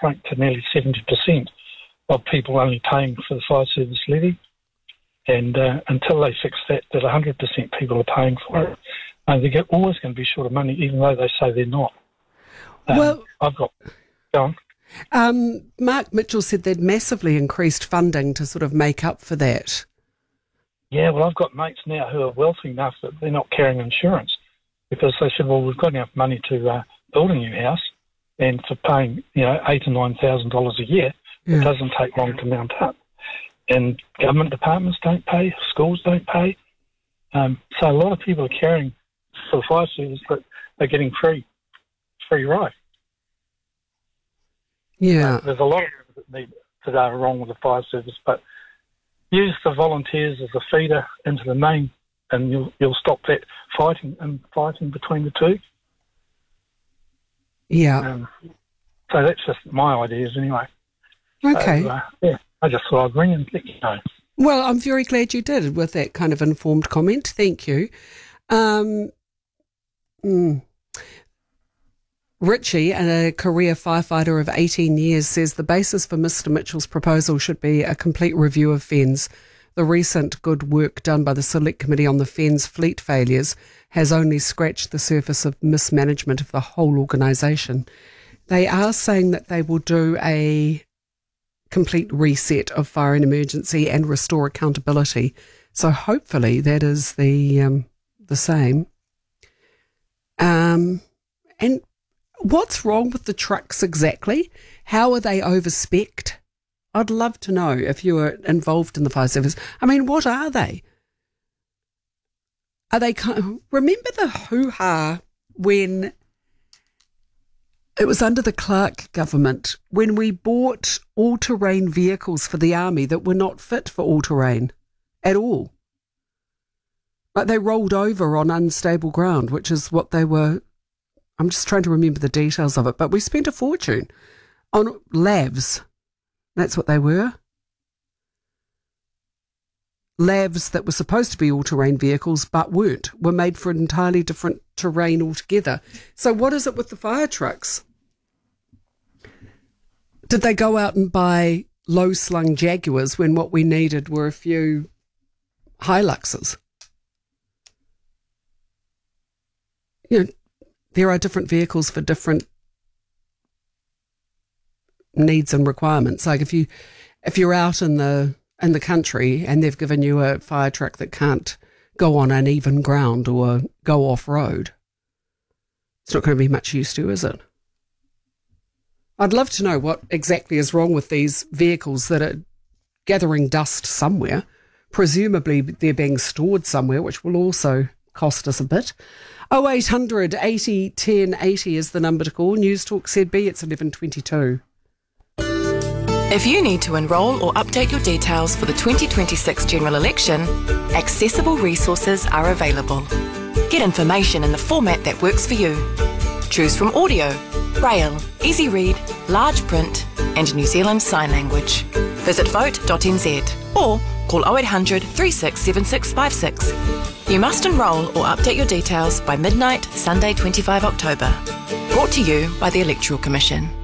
shrunk to nearly 70% of people only paying for the fire service levy. And until they fix that 100% people are paying for it, they're always going to be short of money, even though they say they're not. Go on. Mark Mitchell said they'd massively increased funding to sort of make up for that. Yeah, well, I've got mates now who are wealthy enough that they're not carrying insurance because they said, well, we've got enough money to build a new house, and for paying, $8,000 or $9,000 a year, It doesn't take long to mount up. And government departments don't pay, schools don't pay. So a lot of people are carrying for the fire service, but they're getting free ride. Yeah. There's a lot of things that are wrong with the fire service, but use the volunteers as a feeder into the main, and you'll stop that fighting between the two. Yeah. So that's just my ideas anyway. Okay. So, I just thought I'd ring and let you know. Well, I'm very glad you did with that kind of informed comment. Thank you. Richie, a career firefighter of 18 years, says the basis for Mr Mitchell's proposal should be a complete review of FENZ. The recent good work done by the Select Committee on the FENZ fleet failures has only scratched the surface of mismanagement of the whole organisation. They are saying that they will do a complete reset of fire and emergency and restore accountability. So hopefully that is the same. And what's wrong with the trucks exactly? How are they overspec'd? I'd love to know if you were involved in the fire service. I mean, what are they? Are they remember the hoo-ha when it was under the Clark government when we bought all-terrain vehicles for the army that were not fit for all-terrain at all? Like they rolled over on unstable ground, which is what they were. I'm just trying to remember the details of it, but we spent a fortune on LAVs. That's what they were. LAVs that were supposed to be all-terrain vehicles but weren't, were made for an entirely different terrain altogether. So what is it with the fire trucks? Did they go out and buy low-slung Jaguars when what we needed were a few Hiluxes? There are different vehicles for different needs and requirements. Like if you're out in the country and they've given you a fire truck that can't go on uneven ground or go off road, it's not going to be much use to, is it? I'd love to know what exactly is wrong with these vehicles that are gathering dust somewhere. Presumably they're being stored somewhere, which will also cost us a bit. 0800 80 10 80 is the number to call. News Talk ZB, it's 11:22. If you need to enrol or update your details for the 2026 general election, accessible resources are available. Get information in the format that works for you. Choose from audio, braille, easy read, large print and New Zealand Sign Language. Visit vote.nz or call 0800 367656. You must enrol or update your details by midnight, Sunday 25 October. Brought to you by the Electoral Commission.